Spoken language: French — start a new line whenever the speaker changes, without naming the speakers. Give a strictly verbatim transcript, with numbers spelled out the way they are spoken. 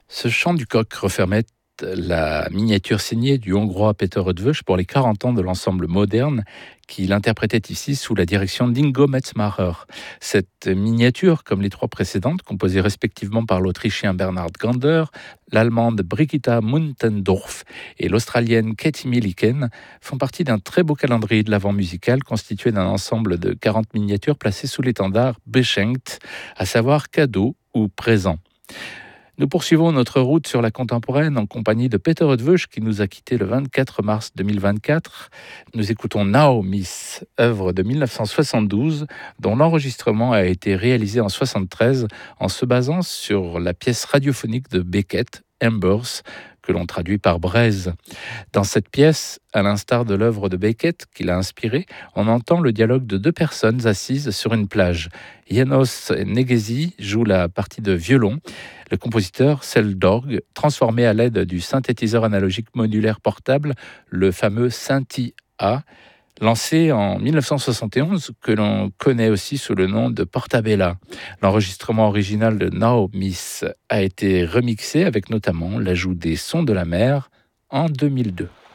Ce chant du coq refermait la miniature signée du Hongrois Peter Eötvös pour les quarante ans de l'ensemble moderne qu'il interprétait ici sous la direction d'Ingo Metzmacher. Cette miniature, comme les trois précédentes, composées respectivement par l'Autrichien Bernhard Gander, l'Allemande Brigitta Muntendorf et l'Australienne Katie Milliken, font partie d'un très beau calendrier de l'Avent musical constitué d'un ensemble de quarante miniatures placées sous l'étendard Beschenkt, à savoir cadeau ou présent. Nous poursuivons notre route sur la contemporaine en compagnie de Peter Eötvös qui nous a quittés le vingt-quatre mars deux mille vingt-quatre. Nous écoutons Now Miss, œuvre de mille neuf cent soixante-douze dont l'enregistrement a été réalisé en soixante-treize en se basant sur la pièce radiophonique de Beckett, Embers, que l'on traduit par braise. Dans cette pièce, à l'instar de l'œuvre de Beckett qui l'a inspirée, on entend le dialogue de deux personnes assises sur une plage. János Negezi joue la partie de violon, le compositeur celle d'orgue, transformé à l'aide du synthétiseur analogique modulaire portable, le fameux Synthi A, lancé en mille neuf cent soixante et onze, que l'on connaît aussi sous le nom de Portabella. L'enregistrement original de Now Miss a été remixé avec notamment l'ajout des sons de la mer en deux mille deux.